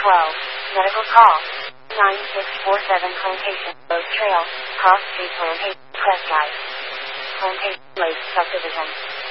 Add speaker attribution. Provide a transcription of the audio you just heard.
Speaker 1: Medical call. 9647 Plantation Road Trail, Cross Street Plantation, Prescott. Plantation Lake Subdivision.